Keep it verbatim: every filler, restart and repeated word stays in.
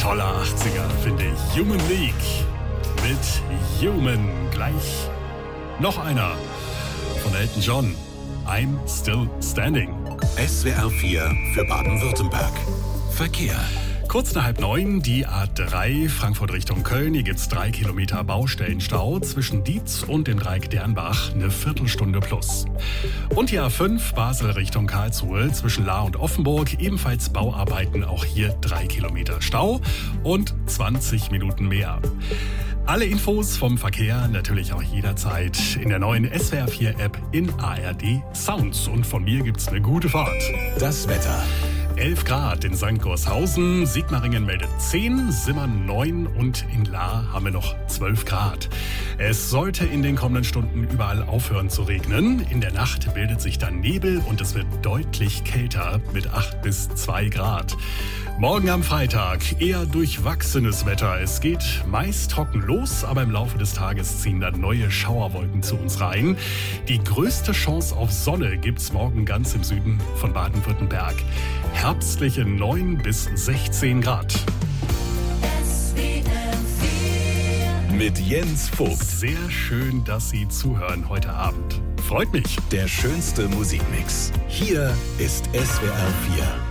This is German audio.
Voller achtziger, finde ich. Human League mit Human. Gleich noch einer von Elton John. I'm Still Standing. S W R vier für Baden-Württemberg. Verkehr. Kurz nach halb neun, die A drei, Frankfurt Richtung Köln. Hier gibt's drei Kilometer Baustellenstau zwischen Dietz und dem Dreieck Dernbach, eine Viertelstunde plus. Und die A fünf, Basel Richtung Karlsruhe, zwischen Lahr und Offenburg, ebenfalls Bauarbeiten, auch hier drei Kilometer Stau und zwanzig Minuten mehr. Alle Infos vom Verkehr natürlich auch jederzeit in der neuen S W R vier App in A R D Sounds. Und von mir gibt's eine gute Fahrt. Das Wetter. elf Grad in Sankt Gorshausen, Sigmaringen meldet zehn, Simmern neun und in Lahr haben wir noch zwölf Grad. Es sollte in den kommenden Stunden überall aufhören zu regnen. In der Nacht bildet sich dann Nebel und es wird deutlich kälter mit acht bis zwei Grad. Morgen am Freitag eher durchwachsenes Wetter. Es geht meist trocken los, aber im Laufe des Tages ziehen dann neue Schauerwolken zu uns rein. Die größte Chance auf Sonne gibt's morgen ganz im Süden von Baden-Württemberg. Herbstliche neun bis sechzehn Grad. Mit Jens Vogt. Sehr schön, dass Sie zuhören heute Abend. Freut mich. Der schönste Musikmix. Hier ist S W R vier.